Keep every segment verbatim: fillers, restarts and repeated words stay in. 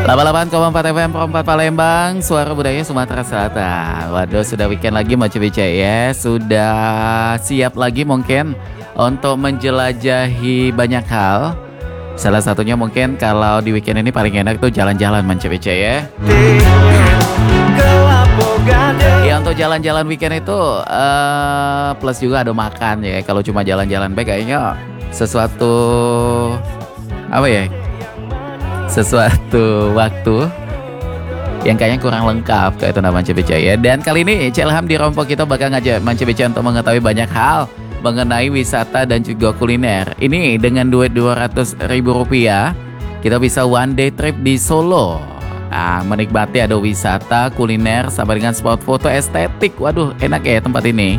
delapan puluh delapan koma empat F M Perempat Palembang, suara budaya Sumatera Selatan. Waduh, sudah weekend lagi Moce Bica ya. Sudah siap lagi mungkin untuk menjelajahi banyak hal. Salah satunya mungkin kalau di weekend ini paling enak tuh jalan-jalan Moce Bica ya. Ya untuk jalan-jalan weekend itu uh, plus juga ada makan ya. Kalau cuma jalan-jalan baik kayaknya sesuatu apa ya? Sesuatu waktu yang kayaknya kurang lengkap kayak itu namanya Moce Bica ya. Dan kali ini Celham di Rompok kita bakal ngajak Moce Bica untuk mengetahui banyak hal mengenai wisata dan juga kuliner. Ini dengan duit dua ratus ribu rupiah kita bisa one day trip di Solo. Nah, menikmati ada wisata, kuliner, sampai dengan spot foto estetik. Waduh, enak ya tempat ini.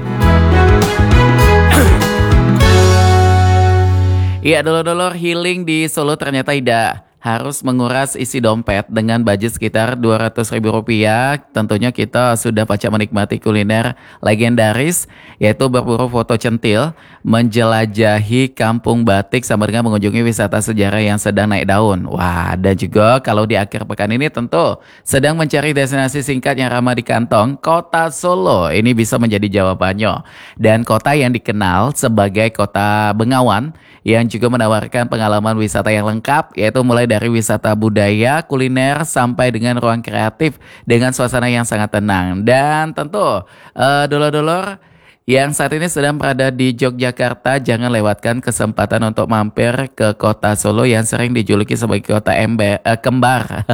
Iya, dulur-dulur, healing di Solo ternyata tidak harus menguras isi dompet dengan budget sekitar dua ratus ribu rupiah. Tentunya kita sudah pacak menikmati kuliner legendaris, yaitu berburu foto centil, menjelajahi kampung batik, sama dengan mengunjungi wisata sejarah yang sedang naik daun. Wah, dan juga kalau di akhir pekan ini tentu sedang mencari destinasi singkat yang ramah di kantong, kota Solo ini bisa menjadi jawabannya. Dan kota yang dikenal sebagai kota Bengawan, yang juga menawarkan pengalaman wisata yang lengkap, yaitu mulai dari wisata budaya, kuliner, sampai dengan ruang kreatif dengan suasana yang sangat tenang. Dan tentu uh, dulur-dulur yang saat ini sedang berada di Yogyakarta, jangan lewatkan kesempatan untuk mampir ke kota Solo yang sering dijuluki sebagai kota ember, uh, kembar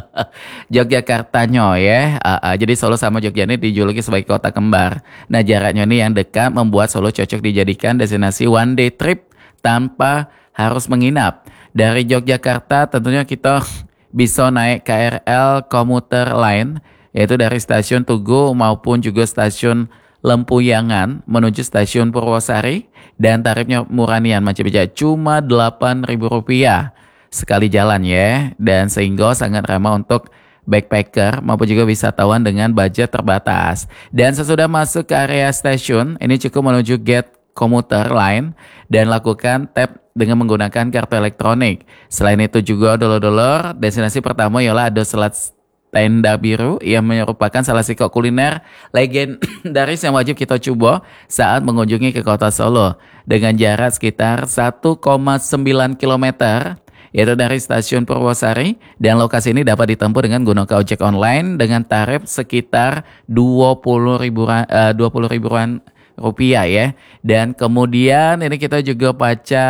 Yogyakartanya ya. Uh, uh, jadi Solo sama Jogja ini dijuluki sebagai kota kembar. Nah, jaraknya ini yang dekat membuat Solo cocok dijadikan destinasi one day trip tanpa harus menginap. Dari Yogyakarta tentunya kita bisa naik K R L komuter line, yaitu dari stasiun Tugu maupun juga stasiun Lempuyangan menuju stasiun Purwosari, dan tarifnya murah nian Moce Bica, cuma delapan ribu rupiah sekali jalan ya, dan sehingga sangat ramah untuk backpacker maupun juga wisatawan dengan budget terbatas. Dan sesudah masuk ke area stasiun, ini cukup menuju gate komuter line dan lakukan tap dengan menggunakan kartu elektronik. Selain itu juga dulur-dulur, destinasi pertama ialah ada Selat Tenda Biru yang merupakan salah satu kuliner legendaris yang wajib kita coba saat mengunjungi ke kota Solo dengan jarak sekitar satu koma sembilan kilometer, yaitu dari stasiun Purwosari, dan lokasi ini dapat ditempuh dengan gunakan ojek online dengan tarif sekitar dua puluh ribuan, uh, dua puluh ribuan rupiah ya. Dan kemudian ini kita juga baca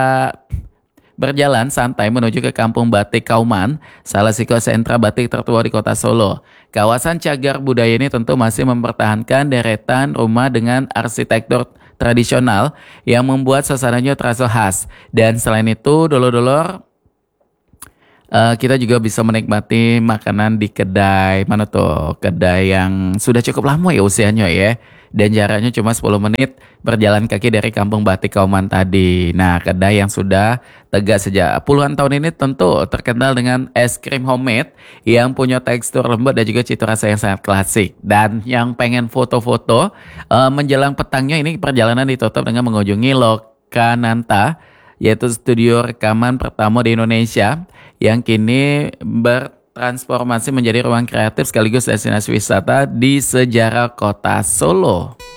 berjalan santai menuju ke Kampung Batik Kauman, salah satu sentra batik tertua di kota Solo. Kawasan cagar budaya ini tentu masih mempertahankan deretan rumah dengan arsitektur tradisional yang membuat suasananya terasa khas. Dan selain itu dulur-dulur, Uh, kita juga bisa menikmati makanan di kedai mana tuh, kedai yang sudah cukup lama ya usianya ya, dan jaraknya cuma sepuluh menit berjalan kaki dari Kampung Batik Kauman tadi. Nah, kedai yang sudah tegak sejak puluhan tahun ini tentu terkenal dengan es krim homemade yang punya tekstur lembut dan juga cita rasa yang sangat klasik. Dan yang pengen foto-foto uh, menjelang petangnya, ini perjalanan ditutup dengan mengunjungi Lokananta, yaitu studio rekaman pertama di Indonesia yang kini bertransformasi menjadi ruang kreatif sekaligus destinasi wisata di sejarah kota Solo.